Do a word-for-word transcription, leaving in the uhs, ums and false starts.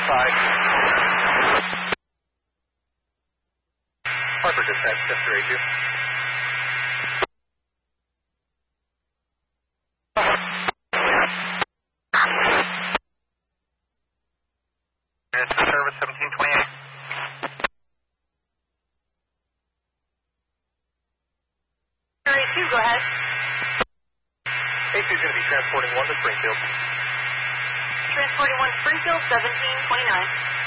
Five. Harper dispatch, Chester A two. It's the service seventeen twenty-eight. A two, go ahead. A two is going to be transporting one to Springfield. Transporting one Springfield, seventeen twenty-nine.